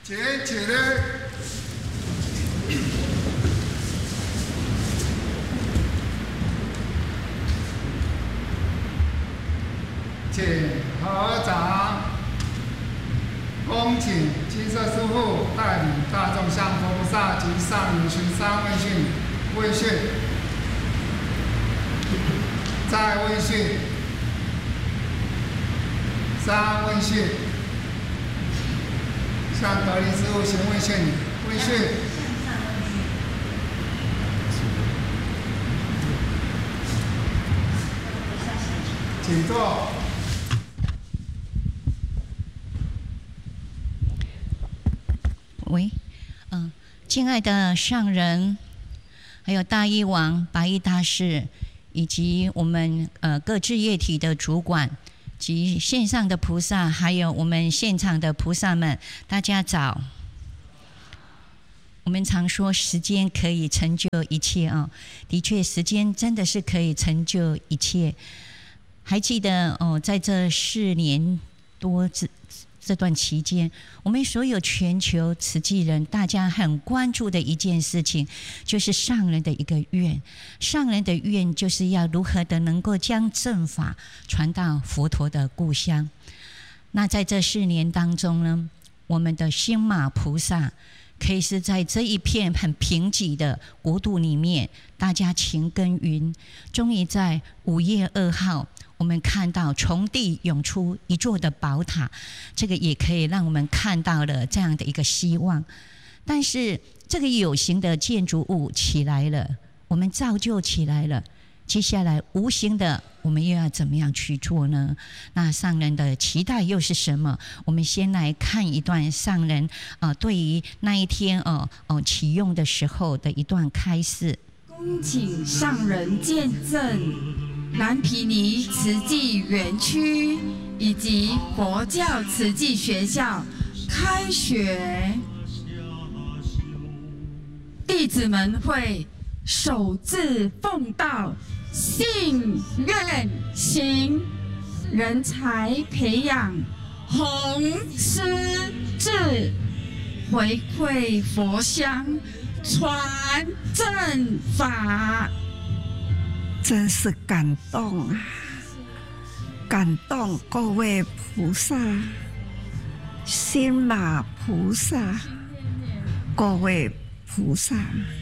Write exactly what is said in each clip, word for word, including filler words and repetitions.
请起立。请合掌。恭请金色师父带领大众向佛菩萨及上人寻三问讯，问讯，再问讯，三问讯，向德林师父行问讯，问讯。请坐。 喂，嗯、呃，敬爱的上人，还有大医王、白衣大士，以及我们呃各志业体的主管及线上的菩萨，还有我们现场的菩萨们，大家早。我们常说时间可以成就一切啊，的确，时间真的是可以成就一切。还记得哦，在这四年多之。这段期间，我们所有全球慈济人，大家很关注的一件事情，就是上人的一个愿。上人的愿就是要如何的能够将正法传到佛陀的故乡。那在这四年当中呢，我们的星马菩萨可以是在这一片很贫瘠的国度里面，大家勤耕耘，终于在五月二号。我们看到从地涌出一座的宝塔，这个也可以让我们看到了这样的一个希望。但是这个有形的建筑物起来了，我们造就起来了，接下来无形的我们又要怎么样去做呢？那上人的期待又是什么？我们先来看一段上人呃对于那一天呃呃启用的时候的一段开示。 恭请上人见证。南毗尼慈济园区以及佛教慈济学校开学，弟子们会守志奉道，信愿行，人才培养，弘师智，回馈佛乡，传正法。 真是感动啊！感动各位菩萨、星马菩萨、各位菩萨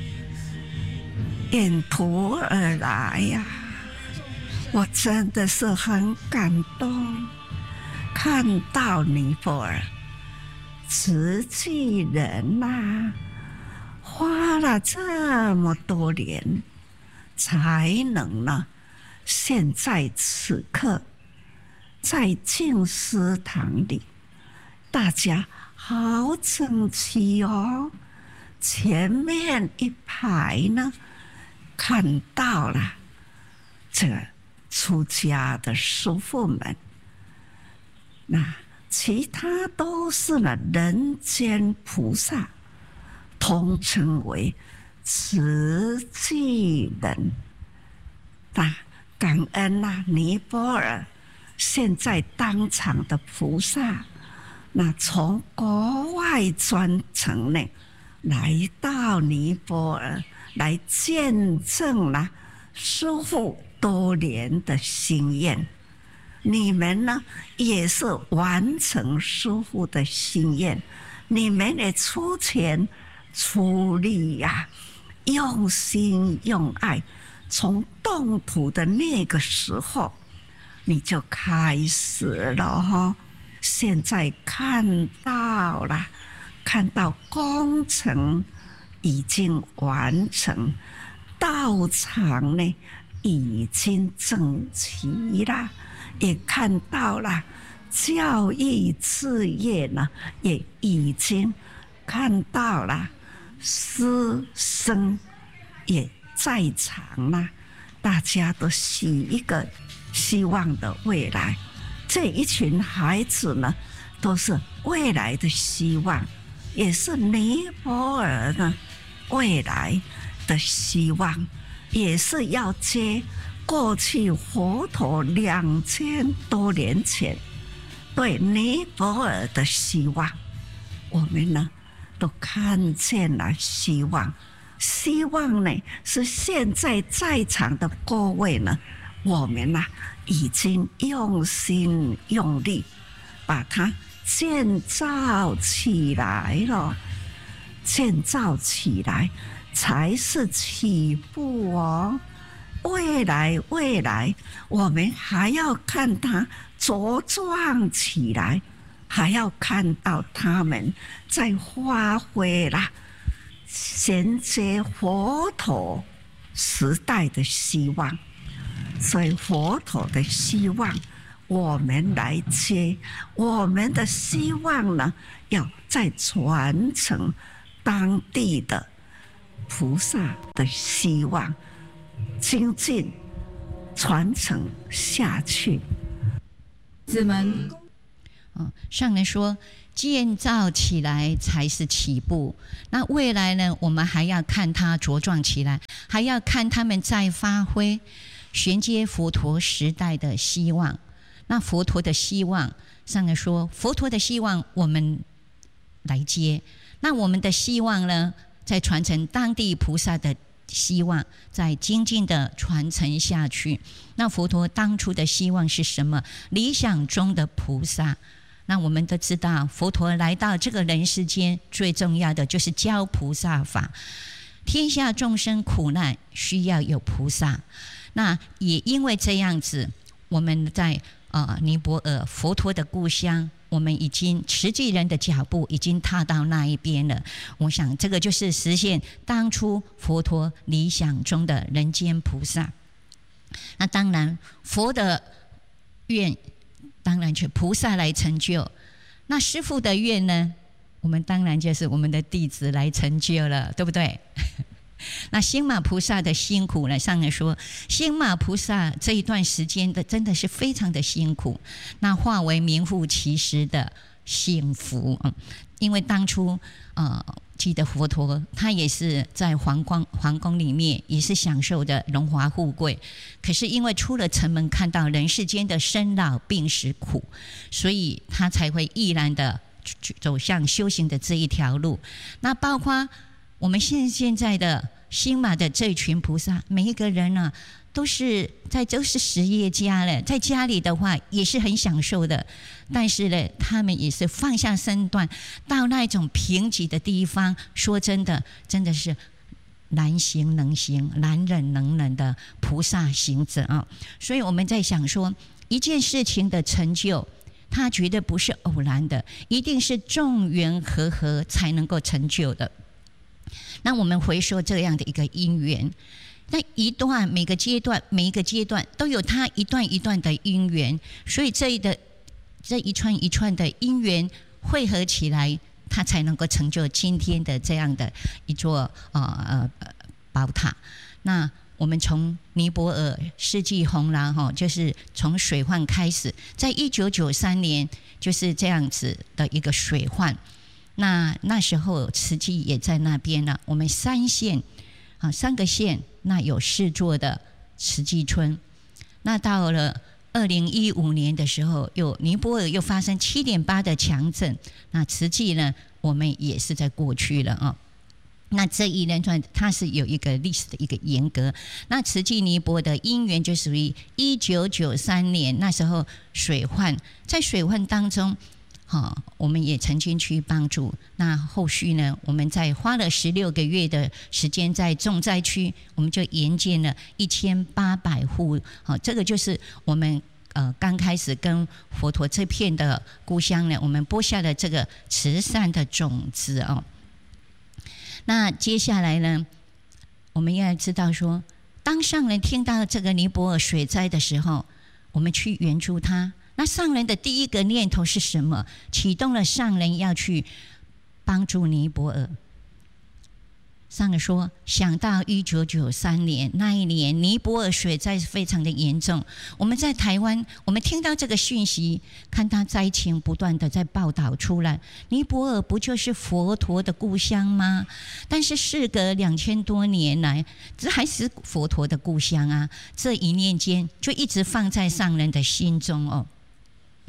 沿途而来呀、啊，我真的是很感动。看到尼泊尔慈济人呐、啊，花了这么多年。才能呢？现在此刻，在净思堂里，大家好整齐哦。前面一排呢，看到了这个出家的师父们，那其他都是呢人间菩萨，统称为。慈济人，那感恩呐、啊！尼泊尔现在当场的菩萨，那从国外专程呢，来到尼泊尔来见证了师父多年的心愿。你们呢，也是完成师父的心愿，你们也出钱出力呀、啊。用心用爱，从动土的那个时候，你就开始了哈。现在看到了，看到工程已经完成，道场呢已经整齐了，也看到了教育事业呢也已经看到了。师生也在场啦，大家都许一个希望的未来。这一群孩子呢，都是未来的希望，也是尼泊尔呢未来的希望，也是要接过去佛陀两千多年前对尼泊尔的希望。 我们呢都看见了希望。希望呢是现在在场的各位呢，我们呢已经用心用力把它建造起来了，建造起来才是起步哦。未来未来我们还要看它茁壮起来，还要看到他们在发挥啦衔接佛陀时代的希望。所以佛陀的希望我们来接，我们的希望呢要再传承当地的菩萨的希望，精进传承下去。 子们， 嗯，上人说建造起来才是起步，那未来呢我们还要看它茁壮起来，还要看他们在发挥衔接佛陀时代的希望。那佛陀的希望，上人说佛陀的希望我们来接，那我们的希望呢再传承当地菩萨的希望，再精进的传承下去。那佛陀当初的希望是什么？理想中的菩萨。那我们都知道佛陀来到这个人世间最重要的就是教菩萨法，天下众生苦难需要有菩萨。那也因为这样子，我们在呃尼泊尔佛陀的故乡，我们已经慈济人的脚步已经踏到那一边了。我想这个就是实现当初佛陀理想中的人间菩萨。那当然佛的愿当然是菩萨来成就，那师父的愿呢，我们当然就是我们的弟子来成就了，对不对？那星马菩萨的辛苦呢，上人说星马菩萨这一段时间的真的是非常的辛苦，那化为名副其实的幸福。嗯，因为当初呃记得佛陀他也是在皇宫皇宫里面也是享受的荣华富贵，可是因为出了城门看到人世间的生老病死苦，所以他才会毅然的走向修行的这一条路。那包括我们现现在的星马的这群菩萨，每一个人呢、啊，都是在都是实业家了，在家里的话也是很享受的，但是呢，他们也是放下身段，到那种贫瘠的地方，说真的，真的是难行能行，难忍能忍的菩萨行者啊。所以我们在想说，一件事情的成就，它绝对不是偶然的，一定是众缘和合才能够成就的。那我们回说这样的一个因缘，那一段每个阶段每一个阶段都有它一段一段的因缘，所以这一的这一串一串的因缘汇合起来，它才能够成就今天的这样的一座呃呃宝塔。那我们从尼泊尔世纪洪涝哈，就是从水患开始，在一九九三年就是这样子的一个水患。那那时候慈济也在那边了，我们三县啊三个县，那有四座的慈济村。那到了二零一五年的时候，有尼泊尔又发生七点八的强震，那慈济呢，我们也是在过去了啊。那这一连串它是有一个历史的一个严格。那慈济尼泊尔的因缘就属于一九九三年那时候水患，在水患当中。好，我们也曾经去帮助。那后续呢，我们在花了十六个月的时间，在重灾区，我们就援建了一千八百户。好，这个就是我们呃刚开始跟佛陀这片的故乡呢，我们播下了这个慈善的种子哦。那接下来呢，我们要知道说，当上人听到这个尼泊尔水灾的时候，我们去援助他。那上人的第一个念头是什么？启动了上人要去帮助尼泊尔。上人说，想到一九九三年那一年，尼泊尔水灾非常的严重。我们在台湾，我们听到这个讯息，看到灾情不断的在报道出来。尼泊尔不就是佛陀的故乡吗？但是事隔两千多年来，这还是佛陀的故乡啊！这一念间就一直放在上人的心中哦。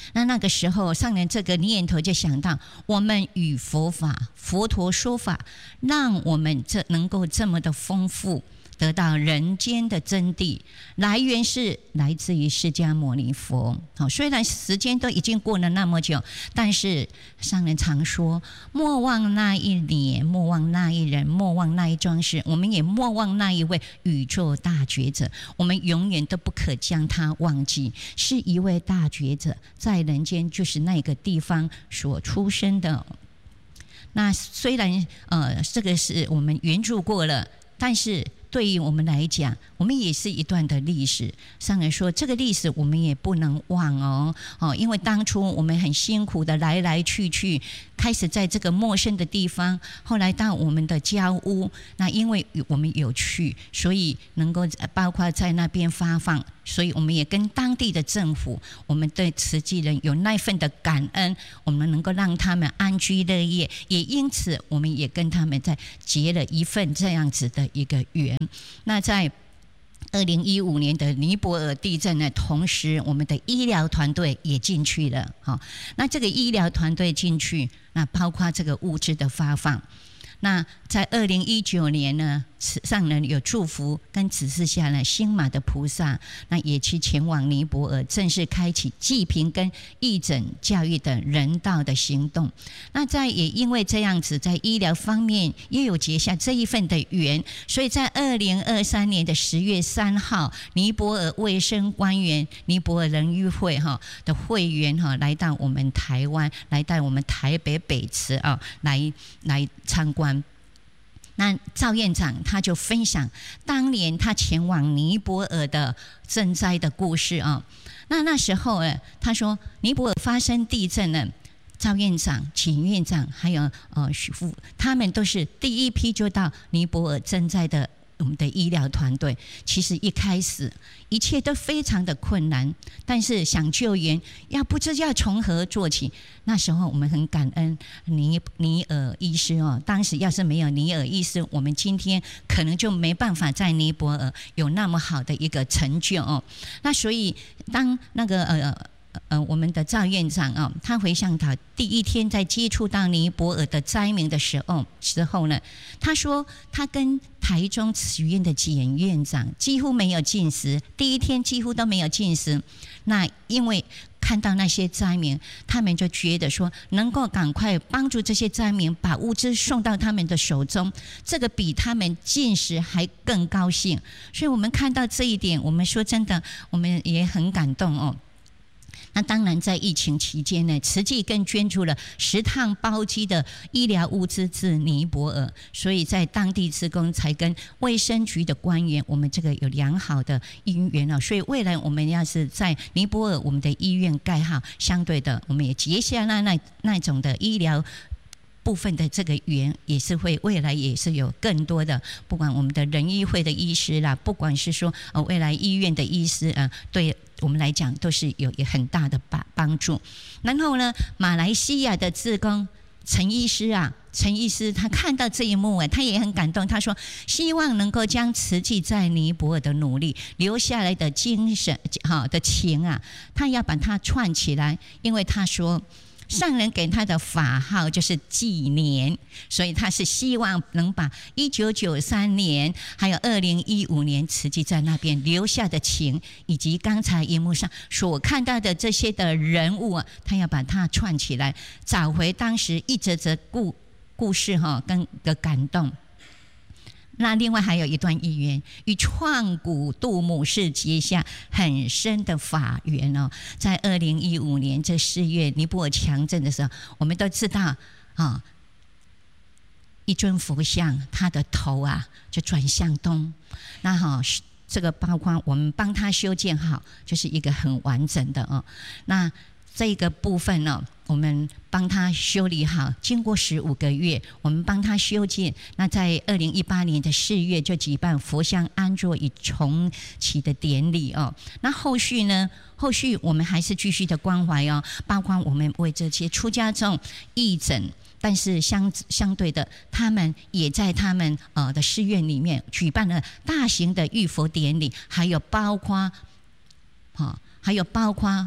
那那个时候上人这个念头就想到，我们与佛法，佛陀说法，让我们这能够这么的丰富，得到人间的真谛，来源是来自于释迦牟尼佛。好，虽然时间都已经过了那么久，但是上人常说，莫忘那一年，莫忘那一人，莫忘那一桩事，我们也莫忘那一位宇宙大觉者，我们永远都不可将他忘记，是一位大觉者，在人间就是那个地方所出生的。那虽然呃，这个是我们援助过了，但是对于我们来讲，我们也是一段的历史。上人说，这个历史我们也不能忘哦，哦，因为当初我们很辛苦的来来去去，开始在这个陌生的地方，后来到我们的家屋，那因为我们有去，所以能够包括在那边发放，所以我们也跟当地的政府，我们对慈济人有那份的感恩，我们能够让他们安居乐业，也因此我们也跟他们在结了一份这样子的一个缘。那在二零一五年的尼泊尔地震呢，同时我们的医疗团队也进去了。好，那这个医疗团队进去，那包括这个物资的发放。那在二零一九年呢，上人有祝福跟指示下呢，新马的菩萨那也去前往尼泊尔，正式开启济贫跟义诊教育的人道的行动。那在也因为这样子，在医疗方面也有结下这一份的缘，所以在二零二三年的十月三号，尼泊尔卫生官员、尼泊尔人医会哈的会员哈来到我们台湾，来到我们台北北池啊，来来参观。那赵院长他就分享当年他前往尼泊尔的赈灾的故事啊。那那时候呃，他说尼泊尔发生地震呢，赵院长、秦院长还有呃许富，他们都是第一批就到尼泊尔赈灾的。我们的医疗团队其实一开始一切都非常的困难，但是想救援要不知要从何做起。那时候我们很感恩尼尼尔医师哦，当时要是没有尼尔医师，我们今天可能就没办法在尼泊尔有那么好的一个成就哦。那所以当那个呃。呃，我们的赵院长啊、哦，他回想到第一天在接触到尼泊尔的灾民的时候，时候呢，他说他跟台中慈院的简院长几乎没有进食，第一天几乎都没有进食。那因为看到那些灾民，他们就觉得说，能够赶快帮助这些灾民，把物资送到他们的手中，这个比他们进食还更高兴。所以我们看到这一点，我们说真的，我们也很感动哦。那当然，在疫情期间呢，慈济更捐助了十趟包机的医疗物资至尼泊尔，所以在当地志工才跟卫生局的官员，我们这个有良好的姻缘了。所以未来我们要是在尼泊尔，我们的医院盖好，相对的，我们也结下那那那种的医疗部分的这个缘，也是会未来也是有更多的，不管我们的人医会的医师啦，不管是说呃未来医院的医师啊、呃，对我们来讲都是有很大的帮帮助。然后呢，马来西亚的志工陈医师啊，陈医师他看到这一幕啊，他也很感动。他说，希望能够将慈济在尼泊尔的努力留下来的精神哈的情啊，他要把它串起来，因为他说。上人给他的法号就是纪年，所以他是希望能把一九九三年还有二零一五年慈济在那边留下的情，以及刚才荧幕上所看到的这些的人物啊，他要把它串起来，找回当时一则则故故事哈跟的感动。那另外还有一段意缘，与创古杜母是结下很深的法缘哦。在二零一五年这四月尼泊尔强震的时候，我们都知道啊，一尊佛像，他的头啊就转向东。那好，这个包括我们帮他修建好，就是一个很完整的哦。那这个部分呢、哦，我们帮他修理好，经过十五个月，我们帮他修建。那在二零一八年的四月就举办佛像安坐与重启的典礼哦。那后续呢？后续我们还是继续的关怀哦，包括我们为这些出家众义诊。但是相相对的，他们也在他们呃的寺院里面举办了大型的浴佛典礼，还有包括，好、哦，还有包括。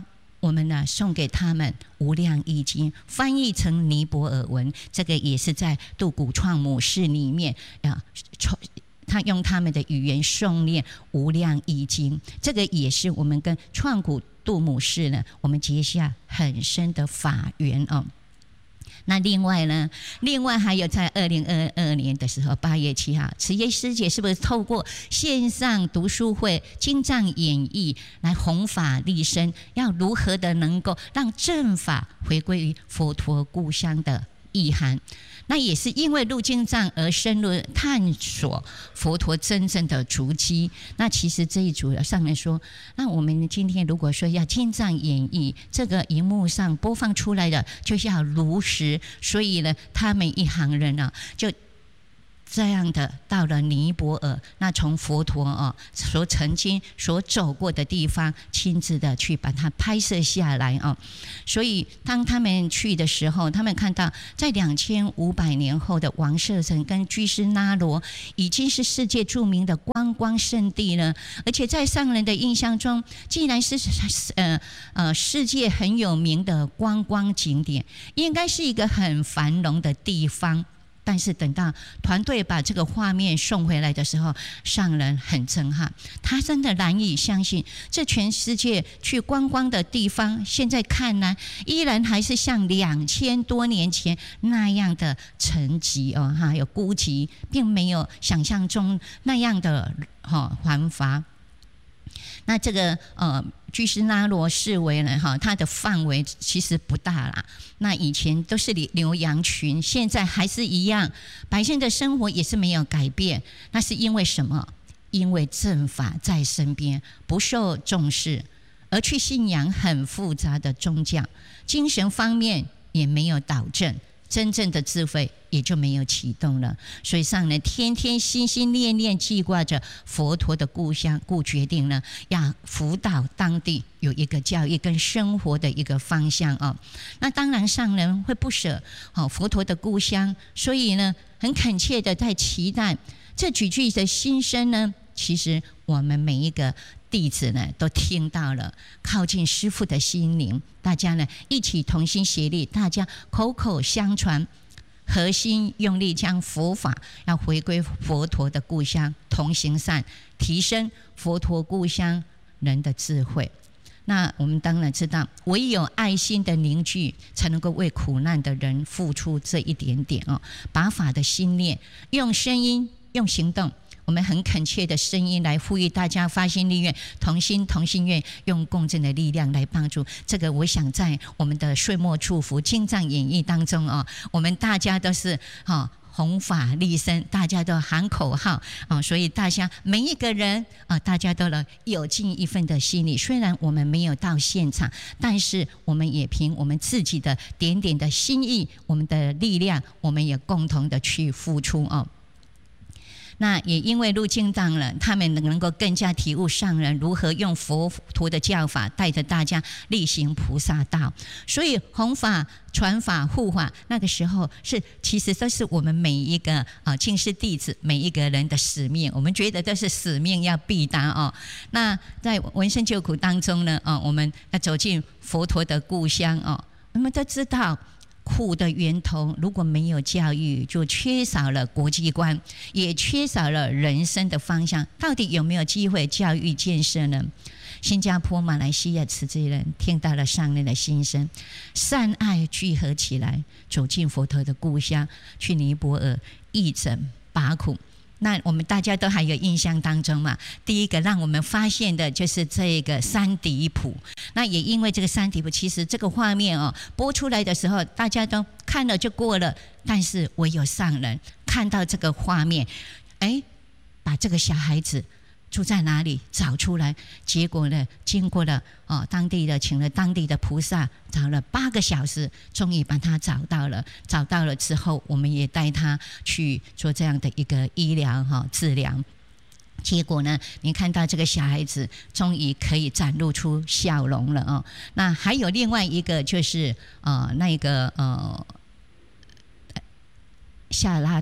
我们呢送给他们无量易经，翻译成尼泊尔文，这个也是在杜古创母室里面啊，他用他们的语言诵念无量易经，这个也是我们跟创古杜母室呢，我们结下很深的法缘哦。那另外呢，另外还有在二零二二年的时候，八月七号，慈叶师姐是不是透过线上读书会《经藏演义》来弘法利生，要如何的能够让正法回归于佛陀故乡的意涵？那也是因为入经藏而深入探索佛陀真正的足迹。那其实这一组上面说，那我们今天如果说要经藏演义，这个荧幕上播放出来的就是要如实，所以呢，他们一行人啊，就这样的到了尼泊尔，那从佛陀哦所曾经所走过的地方，亲自的去把它拍摄下来哦。所以当他们去的时候，他们看到在两千五百年后的王舍城跟居士那罗已经是世界著名的观光胜地了，而且在上人的印象中，既然是呃呃世界很有名的观光景点，应该是一个很繁荣的地方。但是等到团队把这个画面送回来的时候，上人很震撼，他真的难以相信，这全世界去观光的地方，现在看来依然还是像两千多年前那样的沉寂哦，还有孤寂，并没有想象中那样的哈繁华。那这个呃，居士那罗视为呢，哈，它的范围其实不大啦。那以前都是牛羊群，现在还是一样，百姓的生活也是没有改变。那是因为什么？因为正法在身边，不受重视，而去信仰很复杂的宗教，精神方面也没有导正。真正的智慧也就没有启动了，所以上人天天心心念念记挂着佛陀的故乡，故决定呢要辅导当地有一个教育跟生活的一个方向哦。那当然上人会不舍哦佛陀的故乡，所以呢很恳切的在期待这几句的心声呢，其实我们每一个弟子呢都听到了，靠近师父的心灵，大家呢一起同心协力，大家口口相传，核心用力将佛法要回归佛陀的故乡，同行善，提升佛陀故乡人的智慧。那我们当然知道，唯有爱心的凝聚，才能够为苦难的人付出这一点点哦。把法的心念，用声音，用行动。我们很恳切的声音来呼吁大家发心立愿，同心同心愿，用共振的力量来帮助这个。我想在我们的岁末祝福经藏演义当中哦，我们大家都是哈、哦、弘法利生，大家都喊口号啊、哦，所以大家每一个人啊、呃，大家都能有尽一份的心力。虽然我们没有到现场，但是我们也凭我们自己的点点的心意，我们的力量，我们也共同的去付出哦。那也因为入经藏了，他们能够更加体悟上人如何用佛陀的教法带着大家力行菩萨道，所以弘法、传法、护法，那个时候是其实都是我们每一个啊净师弟子每一个人的使命，我们觉得都是使命要必达哦。那在闻声救苦当中呢，哦，我们要走进佛陀的故乡哦，我们都知道。苦的源头如果没有教育，就缺少了国际观，也缺少了人生的方向。到底有没有机会教育建设呢？新加坡、马来西亚慈济人听到了上人的心声，善爱聚合起来，走进佛陀的故乡，去尼泊尔义诊拔苦。那我们大家都还有印象当中嘛，第一个让我们发现的就是这个三底埔。那也因为这个三底埔，其实这个画面哦播出来的时候，大家都看了就过了，但是唯有上人看到这个画面，哎，把这个小孩子住在哪里找出来，结果呢，经过了哦当地的请了当地的菩萨，找了八个小时，终于把他找到了。找到了之后，我们也带他去做这样的一个医疗哈、哦、治疗。结果呢，你看到这个小孩子终于可以展露出笑容了哦。那还有另外一个就是呃那个呃夏拉达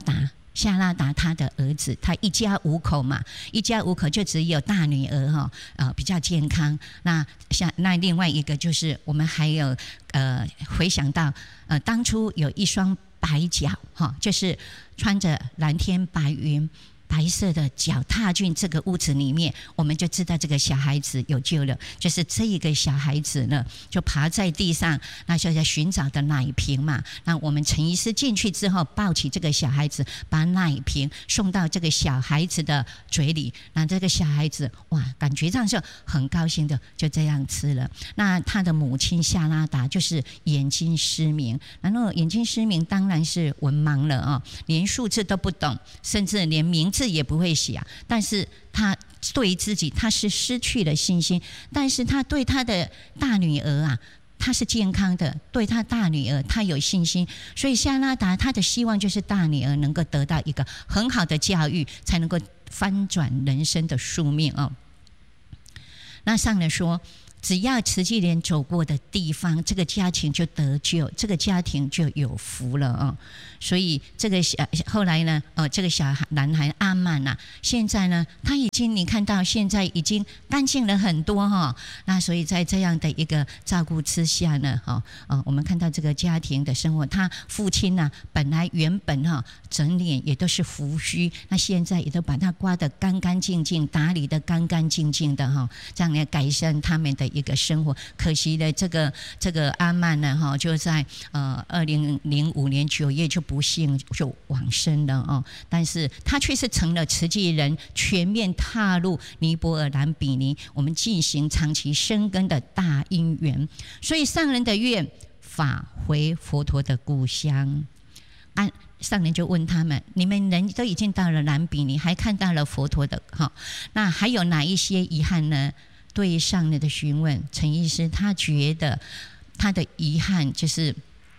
夏拉达他的儿子，他一家五口嘛，一家五口就只有大女儿哈，呃比较健康。那像那另外一个就是我们还有呃回想到呃当初有一双白脚哈，就是穿着蓝天白云。白色的脚踏进这个屋子里面，我们就知道这个小孩子有救了。就是这一个小孩子呢，就爬在地上，那就在寻找的奶瓶嘛。那我们陈医师进去之后，抱起这个小孩子，把奶瓶送到这个小孩子的嘴里。那这个小孩子哇，感觉上就很高兴的，就这样吃了。那他的母亲夏拉达就是眼睛失明，然后眼睛失明当然是文盲了啊、哦，连数字都不懂，甚至连名字也不会写，但是他对于自己他是失去了信心，但是他对他的大女儿啊，他是健康的，对他大女儿他有信心，所以夏拉达他的希望就是大女儿能够得到一个很好的教育，才能够翻转人生的宿命哦。那上人说，只要慈济人走过的地方，这个家庭就得救，这个家庭就有福了啊、哦！所以这个小后来呢，呃，这个小男孩阿曼啊，现在呢，他已经你看到现在已经干净了很多哈、哦。那所以在这样的一个照顾之下呢，哈、哦，呃，我们看到这个家庭的生活，他父亲呢、啊，本来原本哈、哦、整脸也都是胡须，那现在也都把它刮得干干净净，打理得干干净净的哈、哦，这样来改善他们的一个生活。可惜的这个这个阿曼呢，哈，就在呃二零零五年九月就不幸就往生了哦。但是他却是成了慈济人全面踏入尼泊尔兰比尼，我们进行长期生根的大因缘。所以上人的愿，法回佛陀的故乡。按、啊、上人就问他们：你们人都已经到了兰比尼，还看到了佛陀的哈，那还有哪一些遗憾呢？对于上人的询问，陈医师他觉得他的遗憾就是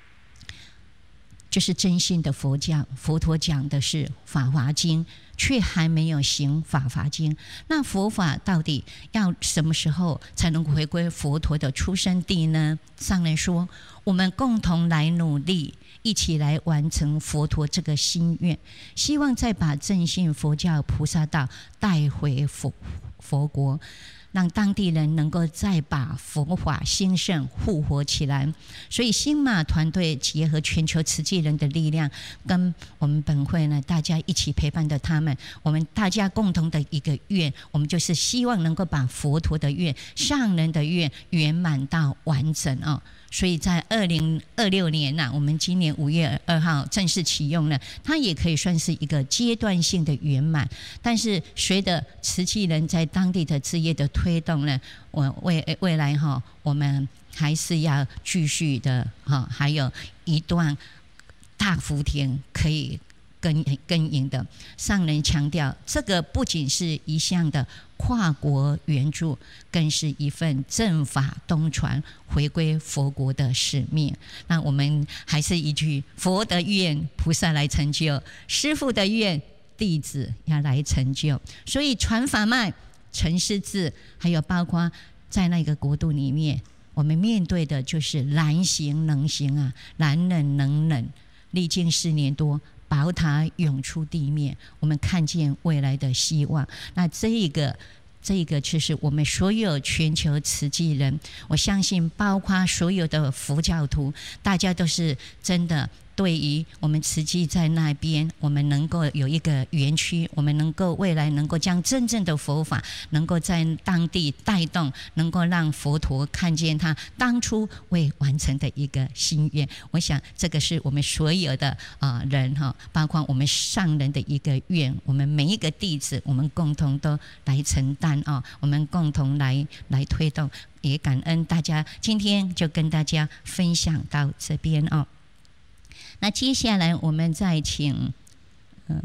就是真信的佛教，佛陀讲的是《法华经》，却还没有行《法华经》。那佛法到底要什么时候才能回归佛陀的出生地呢？上人说，我们共同来努力，一起来完成佛陀这个心愿，希望再把正信佛教菩萨道带回佛佛国，让当地人能够再把佛法兴盛护活起来。所以新马团队结合全球慈济人的力量，跟我们本会呢，大家一起陪伴着他们，我们大家共同的一个愿，我们就是希望能够把佛陀的愿、上人的愿圆满到完整哦。所以在二零二六年呐、啊，我们今年五月二号正式启用了，它也可以算是一个阶段性的圆满。但是随着慈济人在当地的事业的推动呢，我未未来哈，我们还是要继续的哈，还有一段大福田可以耕耕耘的。上人强调，这个不仅是一项的跨国援助，更是一份正法东传回归佛国的使命。那我们还是一句：佛的愿，菩萨来成就；师父的愿，弟子要来成就。所以传法脉、成师志，还有包括在那个国度里面，我们面对的就是难行能行啊，难忍能忍。历经四年多，宝塔涌出地面，我们看见未来的希望。那这一个这一个就是我们所有全球慈济人，我相信包括所有的佛教徒，大家都是真的对于我们慈济在那边，我们能够有一个园区，我们能够未来能够将真正的佛法能够在当地带动，能够让佛陀看见他当初未完成的一个心愿。我想这个是我们所有的呃人哈，包括我们上人的一个愿，我们每一个弟子，我们共同都来承担啊，我们共同来来推动，也感恩大家今天就跟大家分享到这边哦。那接下来我们再请，呃，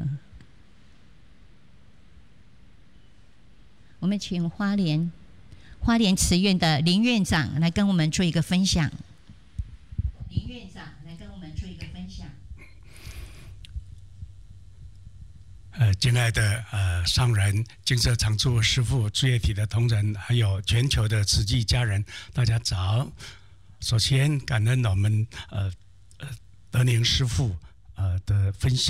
我们请花莲花莲慈院的林院长来跟我们做一个分享。林院长来跟我们做一个分享。 呃，敬爱的呃上人、净色常住师父、诸业体的同仁，还有全球的慈济家人，大家早。首先感恩我们呃。德宁师父呃的分享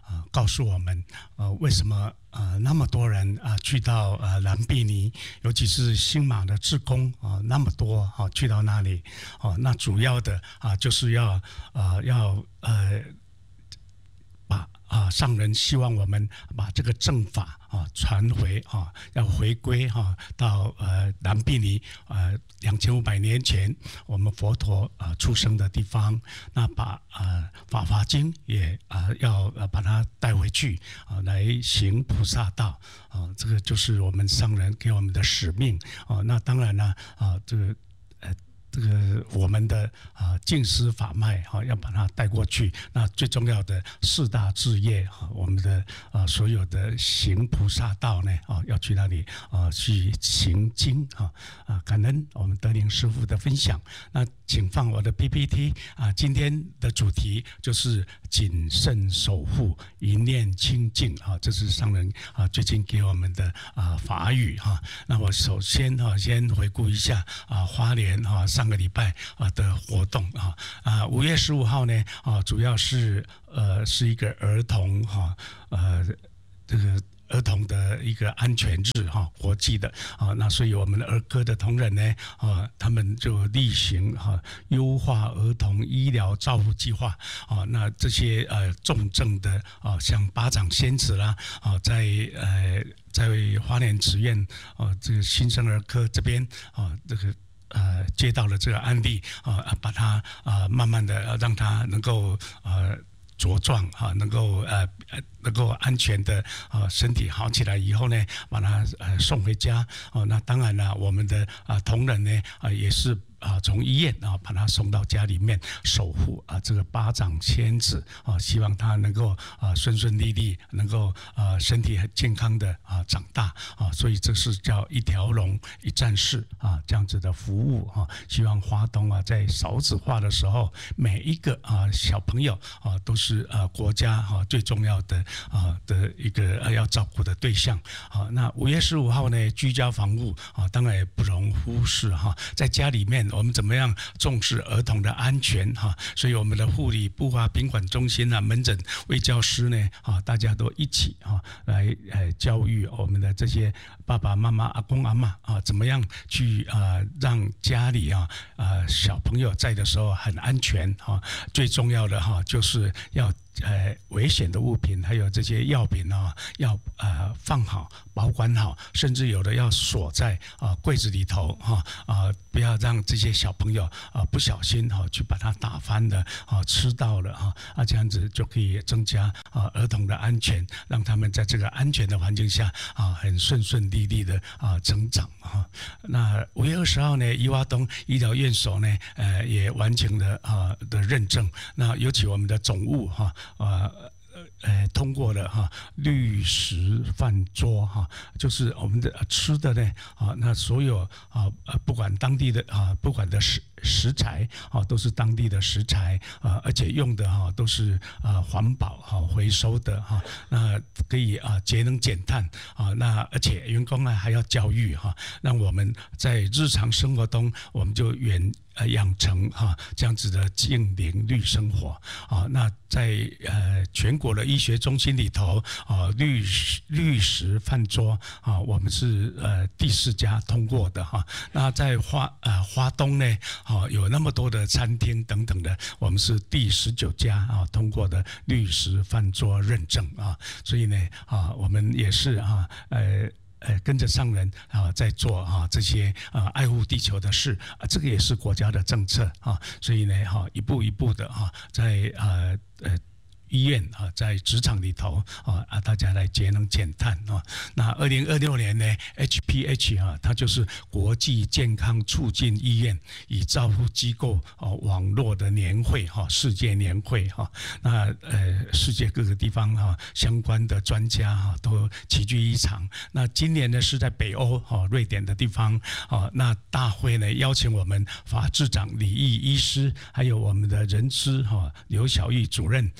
呃告诉我们，呃为什么呃那么多人啊、呃、去到呃蓝毗尼，尤其是新马的志工啊、呃、那么多啊、呃、去到那里哦、呃，那主要的啊、呃、就是要呃要呃把啊上人希望我们把这个正法啊传回啊，要回归哈、啊、到呃蓝毗尼呃两千五百年前我们佛陀啊出生的地方，那把呃法华经也啊要把它带回去啊来行菩萨道啊，这个就是我们上人给我们的使命啊。那当然呢啊这个呃。这个我们的啊净思法脉哈、啊，要把它带过去。那最重要的四大志业哈、啊，我们的啊所有的行菩萨道呢啊，要去那里啊去行经哈啊。感恩我们德林师父的分享。那请放我的 P P T 啊，今天的主题就是谨慎守护，一念清净啊，这是上人啊最近给我们的啊法语哈、啊。那我首先哈、啊、先回顾一下啊花莲哈。上个礼拜啊的活动啊啊五月十五号呢啊主要是呃是一个儿童哈呃这个儿童的一个安全日哈国际的啊那所以我们的儿科的同仁呢啊他们就例行哈优化儿童医疗照护计划啊那这些呃重症的啊像巴掌仙子啦啊在呃在花莲慈院啊这个新生儿科这边啊这个。呃，接到了这个案例啊、呃，把它啊、呃、慢慢的让它能够呃茁壮啊，能够呃能够安全的啊身体好起来以后呢，把它呃送回家哦。那当然了，我们的啊同仁呢啊也是。啊，从医院啊把他送到家里面守护啊，这个巴掌仙子啊，希望他能够啊顺顺利利，能够啊身体很健康的啊长大啊，所以这是叫一条龙一站式啊这样子的服务啊。希望花东啊在少子化的时候，每一个啊小朋友啊都是啊国家啊最重要的啊的一个要照顾的对象啊。那五月十五号呢，居家防护啊，当然也不容忽视哈，在家里面。我们怎么样重视儿童的安全哈？所以我们的护理部啊、宾馆中心啊、门诊卫教师呢啊，大家都一起啊来呃教育我们的这些爸爸妈妈、阿公阿嬷啊，怎么样去啊让家里啊啊小朋友在的时候很安全哈。最重要的哈就是要。呃，危险的物品还有这些药品啊，要呃放好、保管好，甚至有的要锁在啊、呃、柜子里头哈啊、呃，不要让这些小朋友啊、呃、不小心哈、啊、去把它打翻了啊、吃到了哈啊，这样子就可以增加啊儿童的安全，让他们在这个安全的环境下啊很顺顺利利的啊成长哈。那五月二十号呢，宜花东医疗院所呢，呃也完成了啊的认证，那尤其我们的总务哈。呃呃，通过了哈绿食饭桌哈，就是我们的吃的呢啊，那所有啊不管当地的啊，不管的食食材啊，都是当地的食材啊，而且用的哈都是啊环保哈回收的哈，那可以啊节能减碳啊，那而且员工呢还要教育哈，让我们在日常生活中我们就远。呃，养成哈这样子的净零绿生活啊，那在呃全国的医学中心里头啊，绿绿食饭桌啊，我们是呃第四家通过的哈。那在花呃花东呢，啊有那么多的餐厅等等的，我们是第十九家啊通过的绿食饭桌认证啊，所以呢啊，我们也是啊呃。呃，跟着上人啊，在做啊这些啊爱护地球的事啊，这个也是国家的政策啊，所以呢，哈、啊，一步一步的哈、啊，在呃呃。医院啊，在职场里头啊啊，大家来节能减碳啊。那二零二六年呢 ，H P H 啊，它就是国际健康促进医院与照护机构哦网络的年会哈，世界年会哈。那呃，世界各个地方哈相关的专家哈都齐聚一堂。那今年呢是在北欧哈瑞典的地方啊。那大会呢邀请我们法制长李毅医师，还有我们的人资哈刘小玉主任啊。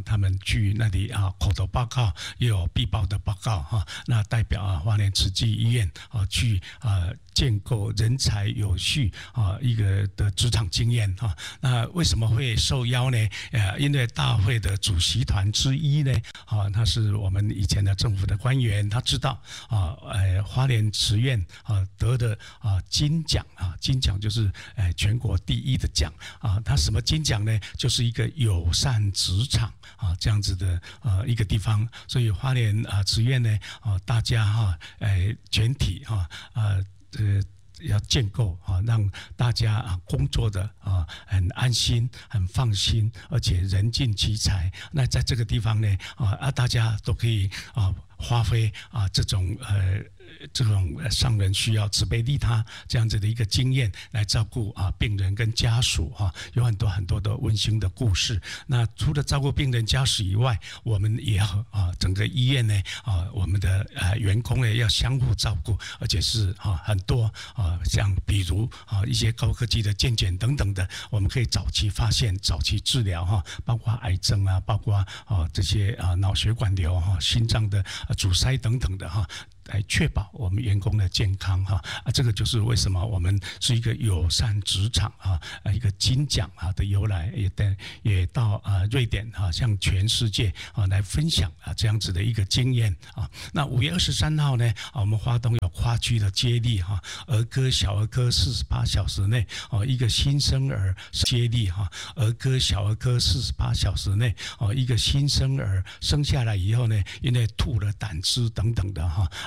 他们去那里啊口头报告，也有必报的报告哈、啊。那代表啊花莲慈济医院啊去啊建构人才有序啊一个的职场经验哈、啊。那为什么会受邀呢？呃，因为大会的主席团之一呢，啊，他是我们以前的政府的官员，他知道啊，呃，花莲慈院啊得的啊金奖啊，金奖就是呃全国第一的奖啊。他什么金奖呢？就是一个友善职场啊这样子的呃一个地方。所以花莲啊慈院呢啊，大家哈，呃全体哈啊呃。要建构啊，让大家啊工作的啊很安心、很放心，而且人尽其才。那在这个地方呢啊啊，大家都可以啊发挥啊这种呃。这种上人需要慈悲利他这样子的一个经验来照顾啊病人跟家属哈，有很多很多的温馨的故事。那除了照顾病人家属以外，我们也要啊整个医院呢啊我们的呃员工呢要相互照顾，而且是啊很多啊像比如啊一些高科技的健检等等的，我们可以早期发现、早期治疗哈，包括癌症啊，包括啊这些啊脑血管瘤哈、心脏的阻塞等等的哈。来确保我们员工的健康哈啊，这个就是为什么我们是一个友善职场啊，一个金奖啊的由来，也带也到啊瑞典啊，向全世界啊来分享啊这样子的一个经验啊。那五月二十三号呢，啊我们花东有跨区的接力哈，儿科小儿科四十八小时内哦一个新生儿接力哈，儿科小儿科四十八小时内哦一个新生儿生下来以后呢，因为吐了胆汁等等的哈。